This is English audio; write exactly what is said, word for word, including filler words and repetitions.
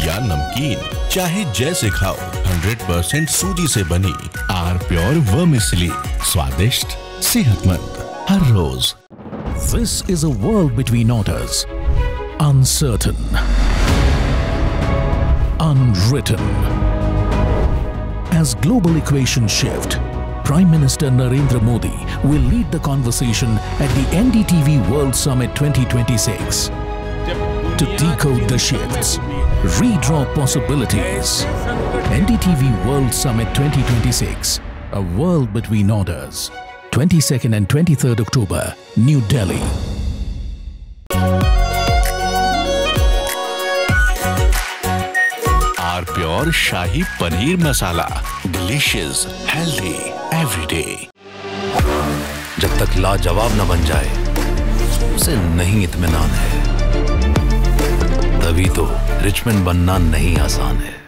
या नमकीन, चाहे जैसे खाओ, हंड्रेड परसेंट सूजी से बनी आर प्योर वर्मिसेली, स्वादिष्ट, सेहतमंद हर रोज। This is a world between orders, uncertain, unwritten. As global equations shift, Prime Minister Narendra Modi will lead the conversation at the N D T V World Summit twenty twenty-six. To decode the shifts, redraw possibilities. N D T V World Summit twenty twenty-six, a world between orders. twenty-second and twenty-third October, New Delhi. Are pure shahi paneer masala, delicious, healthy, everyday. जब तक लाजवाब न बन जाए उसे नहीं इत्मीनान है, तभी तो रिचमंड बनना नहीं आसान है।